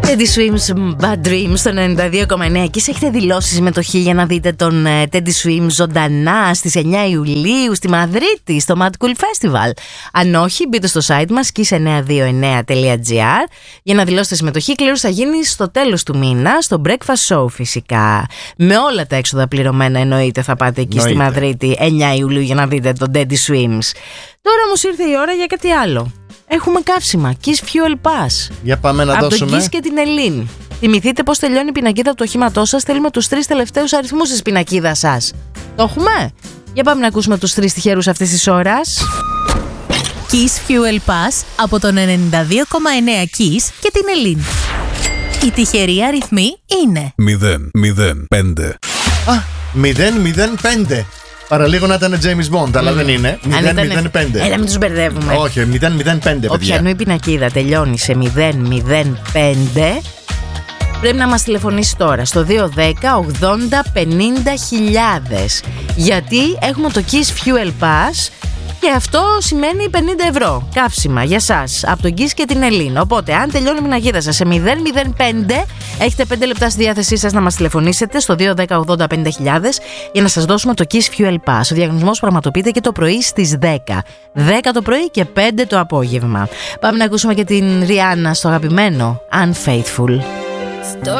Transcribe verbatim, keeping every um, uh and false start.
Teddy Swims Bad Dreams στο ενενήντα δύο κόμμα εννέα. Και έχετε δηλώσει συμμετοχή για να δείτε τον Teddy Swims ζωντανά στις εννιά Ιουλίου στη Μαδρίτη, στο Mad Cool Festival. Αν όχι, μπείτε στο site μας kiss εννιά δύο εννέα τελεία gr για να δηλώσετε συμμετοχή. Κλήρωση θα γίνει στο τέλος του μήνα, στο Breakfast Show φυσικά. Με όλα τα έξοδα πληρωμένα, εννοείται θα πάτε εκεί εννοείται. Στη Μαδρίτη εννιά Ιουλίου για να δείτε τον Teddy Swims. Τώρα όμως ήρθε η ώρα για κάτι άλλο. Έχουμε καύσιμα, Kiss Fuel Pass. Για πάμε να από δώσουμε. Από τον Kiss και την Ελλήν. Θυμηθείτε πώς τελειώνει η πινακίδα του οχήματός σας. Θέλουμε τους τρεις τελευταίους αριθμούς της πινακίδας σας. Το έχουμε? Για πάμε να ακούσουμε τους τρεις τυχερούς αυτής της ώρας. Kiss Fuel Pass από τον ενενήντα δύο κόμμα εννέα Kiss και την Ελλήν. Οι τυχεροί αριθμοί είναι μηδέν μηδέν πέντε. Α, μηδέν μηδέν πέντε. Παραλίγο να ήταν James Bond, αλλά mm. δεν είναι. μηδέν μηδέν πέντε. Έλα, μην τους μπερδεύουμε. Όχι, μηδέν μηδέν πέντε, παιδιά. Όποιανού η πινακίδα τελειώνει σε μηδέν μηδέν πέντε, πρέπει να μας τηλεφωνήσει τώρα στο δύο ένα μηδέν ογδόντα πενήντα χιλιάδες. Γιατί έχουμε το Kiss Fuel Pass και αυτό σημαίνει πενήντα ευρώ καύσιμα για σας από τον Kiss και την Ελλήν. Οπότε, αν τελειώνει η πινακίδα σας σε μηδέν μηδέν πέντε, έχετε πέντε λεπτά στη διάθεσή σας να μας τηλεφωνήσετε στο δύο ένα μηδέν ογδόντα πενήντα χιλιάδες για να σας δώσουμε το Kiss Fuel Pass. Ο διαγωνισμός πραγματοποιείται και το πρωί στις δέκα. δέκα το πρωί και πέντε το απόγευμα. Πάμε να ακούσουμε και την Ριάννα στο αγαπημένο Unfaithful.